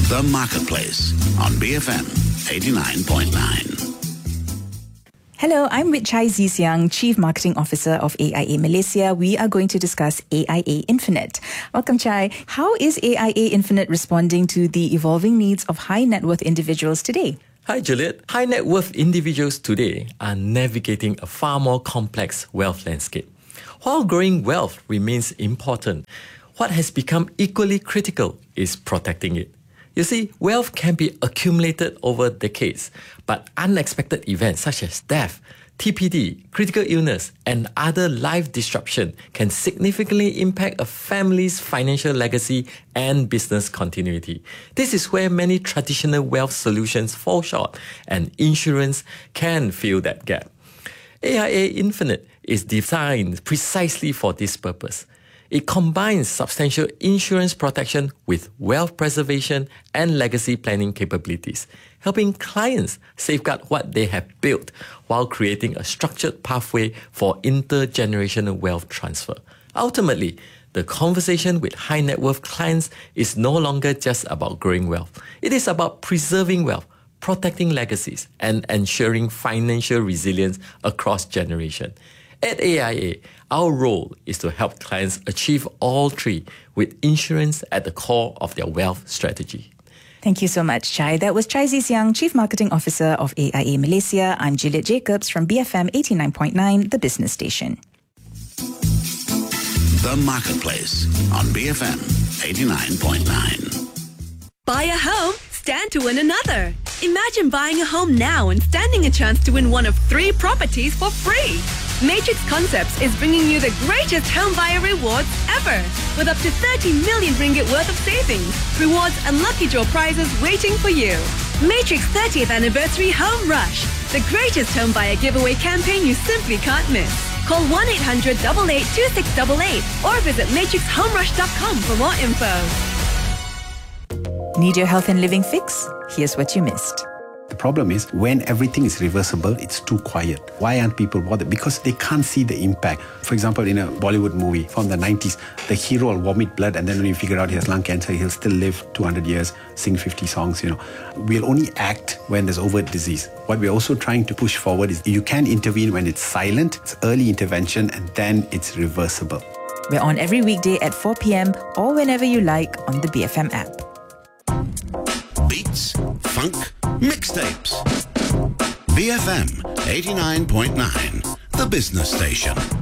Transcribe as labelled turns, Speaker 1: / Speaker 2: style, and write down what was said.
Speaker 1: The Marketplace on BFM 89.9.
Speaker 2: Hello, I'm with Chai Zisiang, Chief Marketing Officer of AIA Malaysia. We are going to discuss AIA Infinite. Welcome, Chai. How is AIA Infinite responding to the evolving needs of high net worth individuals today?
Speaker 3: Hi, Juliet. High net worth individuals today are navigating a far more complex wealth landscape. While growing wealth remains important, what has become equally critical is protecting it. You see, wealth can be accumulated over decades, but unexpected events such as death, TPD, critical illness, and other life disruption can significantly impact a family's financial legacy and business continuity. This is where many traditional wealth solutions fall short, and insurance can fill that gap. AIA Infinite is designed precisely for this purpose. It combines substantial insurance protection with wealth preservation and legacy planning capabilities, helping clients safeguard what they have built while creating a structured pathway for intergenerational wealth transfer. Ultimately, the conversation with high net worth clients is no longer just about growing wealth. It is about preserving wealth, protecting legacies, and ensuring financial resilience across generations. At AIA, our role is to help clients achieve all three with insurance at the core of their wealth strategy.
Speaker 2: Thank you so much, Chai. That was Chai Zisiang, Chief Marketing Officer of AIA Malaysia. I'm Juliet Jacobs from BFM 89.9, the business station.
Speaker 1: The Marketplace on BFM 89.9.
Speaker 4: Buy a home, stand to win another. Imagine buying a home now and standing a chance to win one of 3 properties for free. Matrix Concepts is bringing you the greatest home buyer rewards ever, with up to 30 million ringgit worth of savings, rewards and lucky draw prizes waiting for you. Matrix 30th Anniversary Home Rush, the greatest home buyer giveaway campaign you simply can't miss. Call 1-800-882688 or visit matrixhomerush.com for more info.
Speaker 2: Need your health and living fix? Here's what you missed.
Speaker 5: The problem is when everything is reversible, it's too quiet. Why aren't people bothered? Because they can't see the impact. For example, in a Bollywood movie from the 90s, the hero will vomit blood and then when you figure out he has lung cancer, he'll still live 200 years, sing 50 songs, We'll only act when there's overt disease. What we're also trying to push forward is you can intervene when it's silent, it's early intervention, and then it's reversible.
Speaker 2: We're on every weekday at 4 p.m. or whenever you like on the BFM app.
Speaker 1: Beats, funk, mixtapes. BFM 89.9, the business station.